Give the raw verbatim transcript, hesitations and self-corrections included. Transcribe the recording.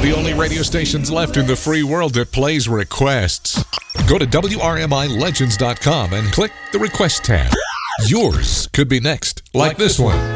the only radio stations left in the free world that plays requests. Go to W R M I Legends dot com and click the Request tab. Yours could be next, like this one.